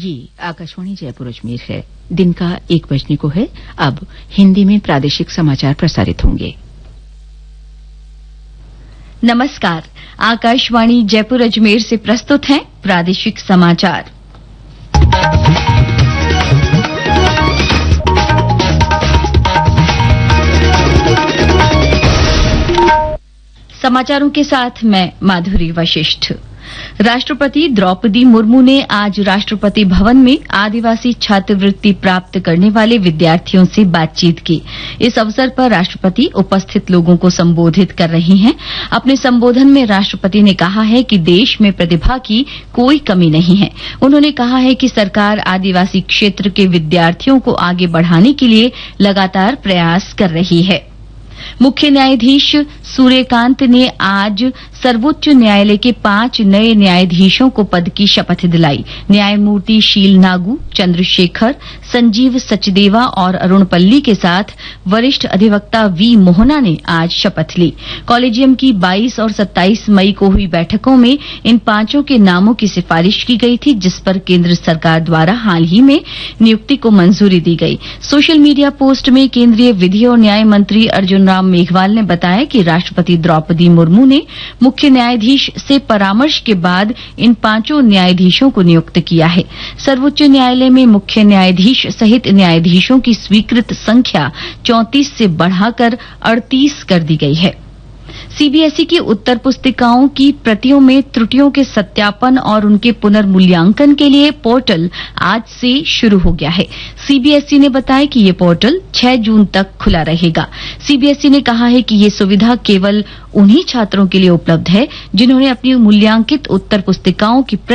ये आकाशवाणी जयपुर अजमेर है। दिन का 1 बजने को है। अब हिंदी में प्रादेशिक समाचार प्रसारित होंगे। नमस्कार, आकाशवाणी जयपुर अजमेर से प्रस्तुत हैं प्रादेशिक समाचार। समाचारों के साथ मैं माधुरी वशिष्ठ। राष्ट्रपति द्रौपदी मुर्मू ने आज राष्ट्रपति भवन में आदिवासी छात्रवृत्ति प्राप्त करने वाले विद्यार्थियों से बातचीत की। इस अवसर पर राष्ट्रपति उपस्थित लोगों को संबोधित कर रही हैं। अपने संबोधन में राष्ट्रपति ने कहा है कि देश में प्रतिभा की कोई कमी नहीं है। उन्होंने कहा है कि सरकार आदिवासी क्षेत्र के विद्यार्थियों को आगे बढ़ाने के लिए लगातार प्रयास कर रही है। मुख्य न्यायाधीश सूर्यकांत ने आज सर्वोच्च न्यायालय के 5 नए न्यायाधीशों को पद की शपथ दिलाई। न्यायमूर्ति शील नागू, चंद्रशेखर, संजीव सचदेवा और अरुण पल्ली के साथ वरिष्ठ अधिवक्ता वी मोहना ने आज शपथ ली। कॉलेजियम की 22 और 27 मई को हुई बैठकों में इन 5 के नामों की सिफारिश की गई थी, जिस पर केंद्र सरकार द्वारा हाल ही में नियुक्ति को मंजूरी दी गई। सोशल मीडिया पोस्ट में केंद्रीय विधि और न्याय मंत्री अर्जुन राम मेघवाल ने बताया कि राष्ट्रपति द्रौपदी मुर्मू ने मुख्य न्यायाधीश से परामर्श के बाद इन 5 न्यायाधीशों को नियुक्त किया है। सर्वोच्च न्यायालय में मुख्य न्यायाधीश सहित न्यायाधीशों की स्वीकृत संख्या 34 से बढ़ाकर 38 कर दी गई है। सीबीएसई की उत्तर पुस्तिकाओं की प्रतियों में त्रुटियों के सत्यापन और उनके पुनर्मूल्यांकन के लिए पोर्टल आज से शुरू हो गया है। सीबीएसई ने बताया कि ये पोर्टल 6 जून तक खुला रहेगा। सीबीएसई ने कहा है कि ये सुविधा केवल उन्हीं छात्रों के लिए उपलब्ध है जिन्होंने अपनी मूल्यांकित उत्तर पुस्तिकाओं की